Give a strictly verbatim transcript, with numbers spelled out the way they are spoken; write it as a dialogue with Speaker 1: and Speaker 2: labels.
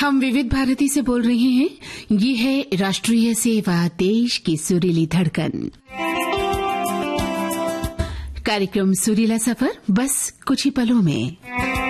Speaker 1: हम विविध भारती से बोल रहे हैं। ये है राष्ट्रीय सेवा, देश की सुरीली धड़कन। कार्यक्रम सुरीला सफर बस कुछ ही पलों में।